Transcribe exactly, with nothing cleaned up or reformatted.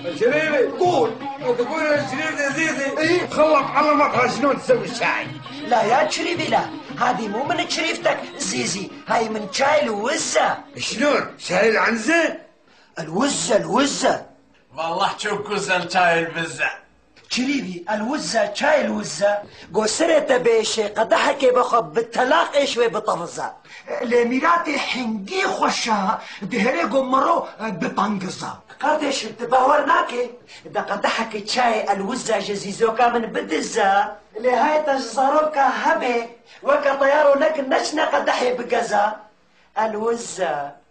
شريفي قول. تقول يا شريف يا زيزي ايه خلص على المطعم شلون تسوي الشاي. لا يا شريفي لا، هذه مو من شريفتك زيزي، هاي من شاي الوزة. شلون شاي العنزة؟ الوزة الوزة والله تشوف كوزن شاي البزة. شريفي الوزة شاي الوزة قصرت بيش قدحك بخب بالتلاق ايش بطفزة لميراتي حنجي خوشا دهري قمرو بطنقزة قردش بتباورناكي دا قدحك شاي الوزة جزيزوكا من بدزة لهاي تجزروكا هبي وكا طيارو لك نشنا قدحي بقزة الوزة